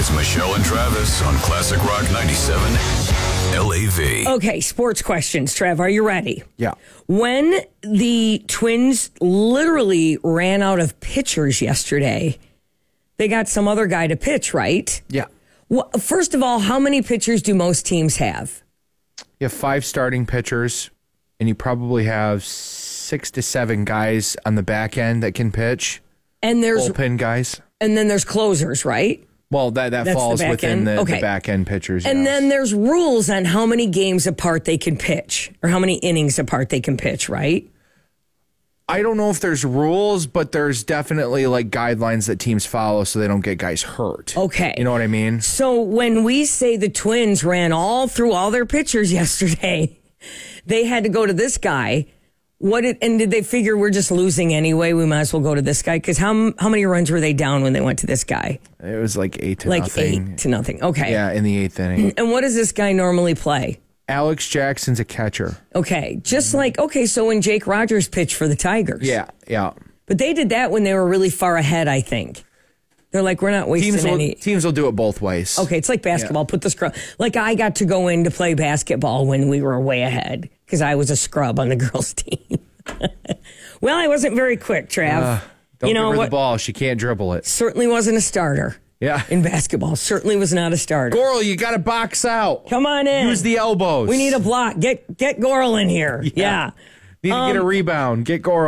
It's Michelle and Travis on Classic Rock 97 LAV. Okay, sports questions. Trev, are you ready? Yeah. When the Twins literally ran out of pitchers yesterday, they got some other guy to pitch, right? Yeah. Well, first of all, how many pitchers do most teams have? You have 5 starting pitchers, and you probably have 6 to 7 guys on the back end that can pitch. And there's bullpen guys. And then there's closers, right? Well, that falls within the back end pitchers. And yes. then there's rules on how many games apart they can pitch or how many innings apart they can pitch, right? I don't know if there's rules, but there's definitely like guidelines that teams follow so they don't get guys hurt. Okay. You know what I mean? So when we say the Twins ran all through all their pitchers yesterday, they had to go to this guy. Did they figure we're just losing anyway? We might as well go to this guy? Because how many runs were they down when they went to this guy? It was like 8 to like nothing. 8 to nothing. Okay. Yeah, in the 8th inning. And what does this guy normally play? Alex Jackson's a catcher. Okay. So when Jake Rogers pitched for the Tigers. Yeah. But they did that when they were really far ahead, I think. They're like, we're not wasting any. Teams will do it both ways. Okay, it's like basketball. Yeah. Put the scrub. Like I got to go in to play basketball when we were way ahead because I was a scrub on the girls' team. Well, I wasn't very quick, Trav. Don't give her the ball. She can't dribble it. Certainly wasn't a starter. Yeah. In basketball. Certainly was not a starter. Goral, you got to box out. Come on in. Use the elbows. We need a block. Get Goral in here. Yeah. Need to get a rebound. Get Goral.